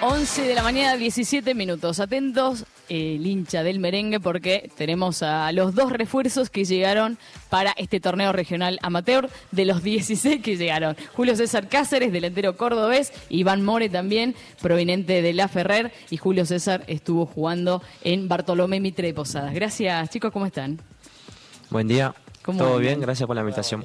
11 de la mañana, 17 minutos. Atentos, el hincha del merengue, porque tenemos a los dos refuerzos que llegaron para este torneo regional amateur, de los 16 que llegaron. Julio César Cáceres, delantero cordobés, Iván More también, proveniente de La Ferrer, y Julio César estuvo jugando en Bartolomé Mitre de Posadas. Gracias, chicos, ¿cómo están? Buen día. ¿Cómo ¿Todo andan? bien? Gracias por la invitación.